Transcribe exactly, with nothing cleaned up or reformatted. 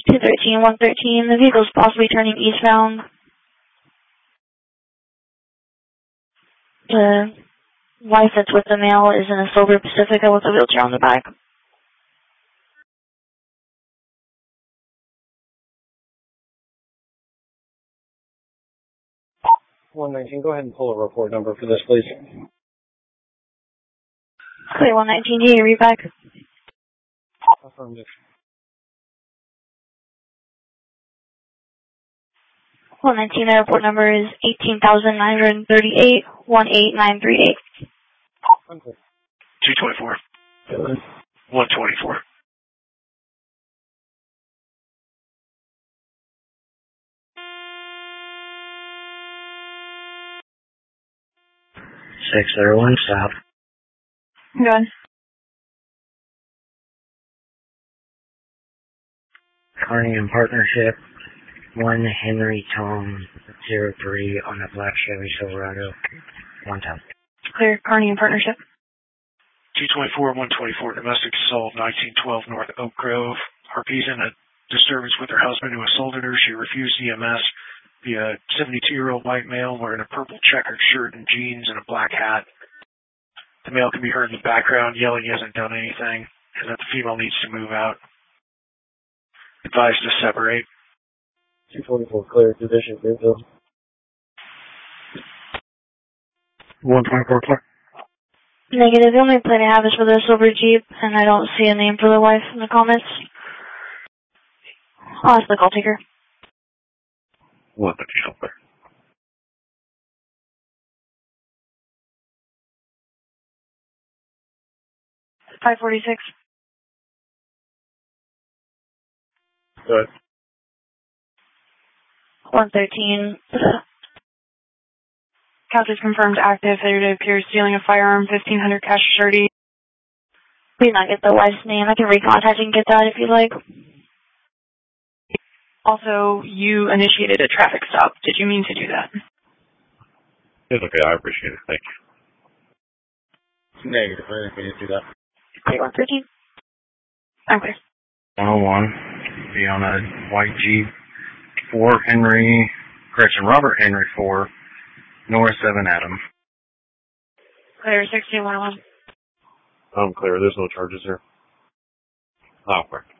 two thirteen, one thirteen, the vehicle is possibly turning eastbound. The wife that's with the male is in a silver Pacifica with a wheelchair on the back. one nineteen, go ahead and pull a report number for this, please. Clear one nineteen, do you read back? Affirmative. one nineteen, the report number is eighteen thousand nine hundred thirty-eight, one eight nine three eight. two twenty-four. one twenty-four. six zero one, stop. Good. Carney and Partnership, one Henry Tom zero three on a black Chevy Silverado, one time. Clear, Carney and Partnership. two twenty-four, one twenty-four, domestic assault, nineteen twelve North Oak Grove. Harpy's in a disturbance with her husband who assaulted her. She refused E M S. The uh, seventy-two-year-old white male wearing a purple checkered shirt and jeans and a black hat. The male can be heard in the background yelling he hasn't done anything and that the female needs to move out. Advised to separate. two twenty-four, clear, division, Greenfield. one twenty-four, clear. Negative, the only plate I have is for the silver Jeep, and I don't see a name for the wife in the comments. I'll ask the call taker. one nineteen, clear. five forty-six. Good. one thirteen. Couch is confirmed active. There appears stealing a firearm, fifteen hundred cash surety. Please not get the wife's name. I can recontact and get that if you'd like. Also, you initiated a traffic stop. Did you mean to do that? It's okay. I appreciate it. Thank you. Negative, I didn't mean to do that. Okay, one thirteen. Okay. one oh one, be on a white Jeep, four Henry, correction, Robert Henry four, North seven Adam. Clear, sixteen one oh one. I'm clear. There's no charges here. Oh, okay.